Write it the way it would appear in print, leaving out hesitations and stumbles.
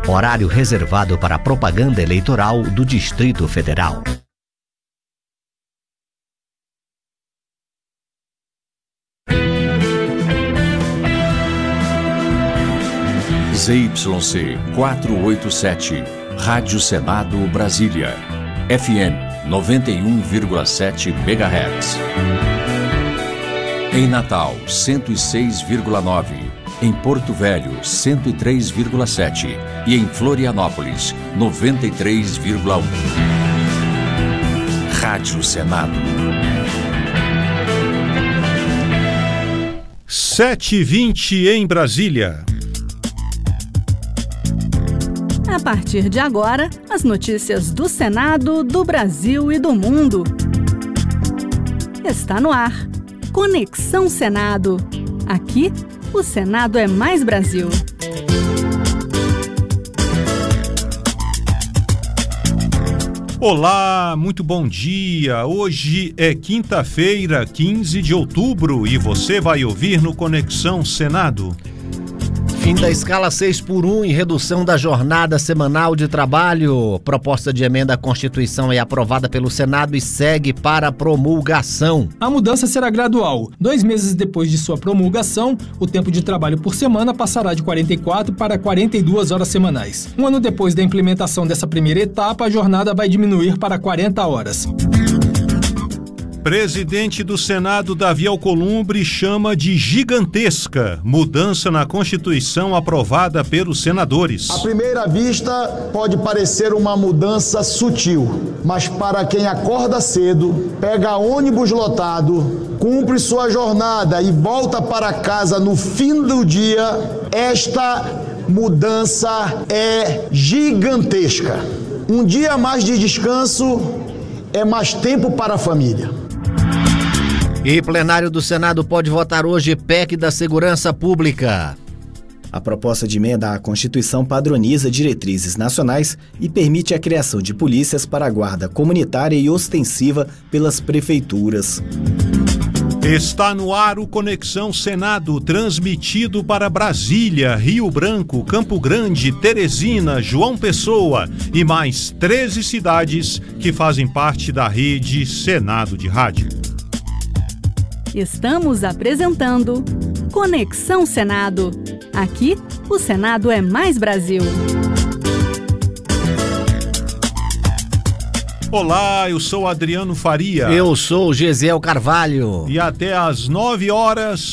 Horário reservado para propaganda eleitoral do Distrito Federal. ZYC 487, Rádio Senado Brasília, FM 91,7 MHz. Em Natal, 106,9. Em Porto Velho, 103,7. E em Florianópolis, 93,1. Rádio Senado. 7h20 em Brasília. A partir de agora, as notícias do Senado, do Brasil e do mundo. Está no ar. Conexão Senado. Aqui, o Senado é mais Brasil. Olá, muito bom dia. Hoje é quinta-feira, 15 de outubro, e você vai ouvir no Conexão Senado. Fim da escala 6x1 e redução da jornada semanal de trabalho. Proposta de emenda à Constituição é aprovada pelo Senado e segue para promulgação. A mudança será gradual. 2 meses depois de sua promulgação, o tempo de trabalho por semana passará de 44 para 42 horas semanais. 1 ano depois da implementação dessa primeira etapa, a jornada vai diminuir para 40 horas. Presidente do Senado, Davi Alcolumbre, chama de gigantesca mudança na Constituição aprovada pelos senadores. À primeira vista, pode parecer uma mudança sutil, mas para quem acorda cedo, pega ônibus lotado, cumpre sua jornada e volta para casa no fim do dia, esta mudança é gigantesca. Um dia a mais de descanso é mais tempo para a família. E plenário do Senado pode votar hoje PEC da Segurança Pública. A proposta de emenda à Constituição padroniza diretrizes nacionais e permite a criação de polícias para a guarda comunitária e ostensiva pelas prefeituras. Está no ar o Conexão Senado, transmitido para Brasília, Rio Branco, Campo Grande, Teresina, João Pessoa e mais 13 cidades que fazem parte da rede Senado de Rádio. Estamos apresentando Conexão Senado. Aqui, o Senado é mais Brasil. Olá, eu sou Adriano Faria. Eu sou Gesiel Carvalho. E até às 9 horas